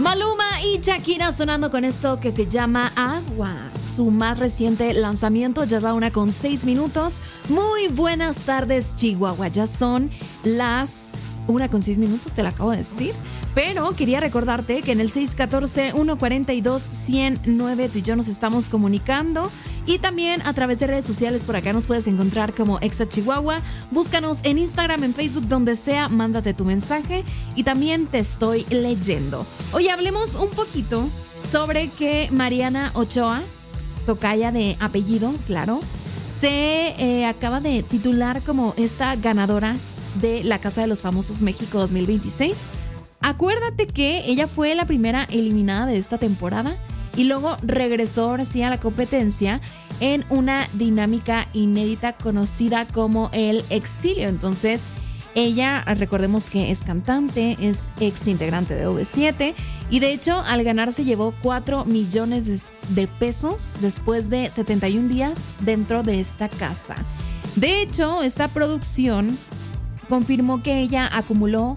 Maluma y Shakira sonando con esto que se llama Agua. Su más reciente lanzamiento ya da 1:06. Muy buenas tardes, Chihuahua. Ya son las 1:06, te lo acabo de decir. Pero quería recordarte que en el 614-142-109 tú y yo nos estamos comunicando. Y también a través de redes sociales por acá nos puedes encontrar como Exa Chihuahua. Búscanos en Instagram, en Facebook, donde sea, mándate tu mensaje y también te estoy leyendo. Hoy hablemos un poquito sobre que Mariana Ochoa, tocaya de apellido, claro, se acaba de titular como esta ganadora de la Casa de los Famosos México 2026. Acuérdate que ella fue la primera eliminada de esta temporada y luego regresó ahora sí a la competencia en una dinámica inédita conocida como el exilio. Entonces, ella, recordemos que es cantante, es ex integrante de OV7 y de hecho al ganar se llevó 4 millones de pesos después de 71 días dentro de esta casa. De hecho, esta producción confirmó que ella acumuló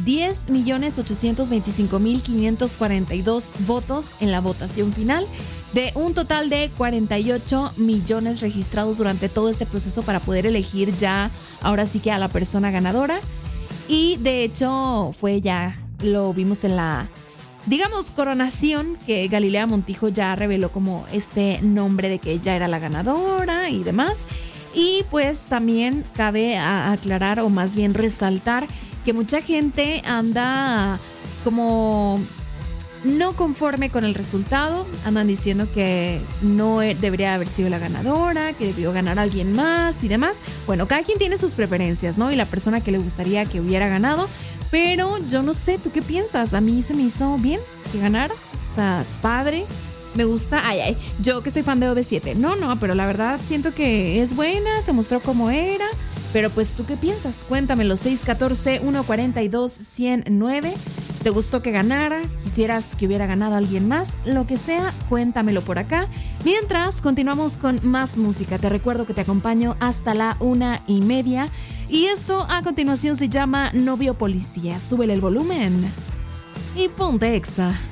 10.825.542 votos en la votación final de un total de 48 millones registrados durante todo este proceso para poder elegir ya ahora sí que a la persona ganadora. Y de hecho fue ya, lo vimos en la, digamos, coronación, que Galilea Montijo ya reveló como este nombre de que ella era la ganadora y demás. Y pues también cabe aclarar o más bien resaltar que mucha gente anda como no conforme con el resultado, andan diciendo que no debería haber sido la ganadora, que debió ganar alguien más y demás. Bueno, cada quien tiene sus preferencias, ¿no? Y la persona que le gustaría que hubiera ganado, pero yo no sé, ¿tú qué piensas? A mí se me hizo bien que ganara, o sea, padre. Me gusta, yo que soy fan de OV7, no, pero la verdad siento que es buena, se mostró como era, pero pues ¿tú qué piensas? Cuéntamelo, 614-142-109, ¿te gustó que ganara? ¿Quisieras que hubiera ganado alguien más? Lo que sea, cuéntamelo por acá. Mientras, continuamos con más música, te recuerdo que te acompaño hasta la 1:30 y esto a continuación se llama Novio Policía, súbele el volumen y ponte Exa.